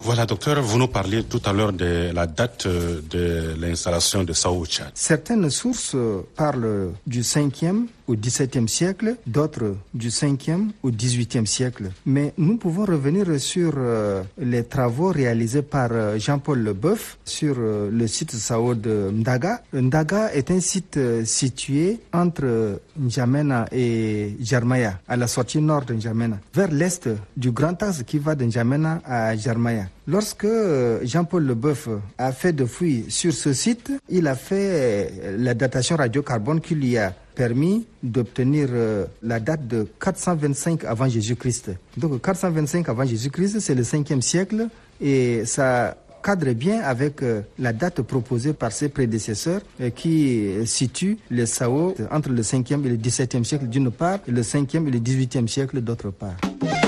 Voilà, docteur, vous nous parliez tout à l'heure de la date de l'installation de Sao au Tchad. Certaines sources parlent du 5e au XVIIe siècle, d'autres du 5e au XVIIIe siècle. Mais nous pouvons revenir sur les travaux réalisés par Jean-Paul Leboeuf sur le site Sao de Ndaga. Ndaga est un site situé entre N'Djamena et Jarmaya, à la sortie nord de N'Djamena, vers l'est du grand axe qui va de N'Djamena à Jarmaya. Lorsque Jean-Paul Leboeuf a fait des fouilles sur ce site, il a fait la datation radiocarbone qui lui a permis d'obtenir la date de 425 avant Jésus-Christ. Donc 425 avant Jésus-Christ, c'est le 5e siècle et ça cadre bien avec la date proposée par ses prédécesseurs qui situe le Sao entre le 5e et le 17e siècle d'une part et le 5e et le 18e siècle d'autre part.